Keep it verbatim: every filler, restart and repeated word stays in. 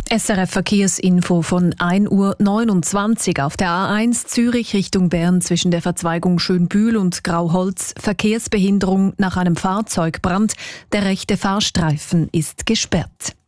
S R F Verkehrsinfo von ein Uhr neunundzwanzig auf der A eins Zürich Richtung Bern zwischen der Verzweigung Schönbühl und Grauholz. Verkehrsbehinderung nach einem Fahrzeugbrand. Der rechte Fahrstreifen ist gesperrt.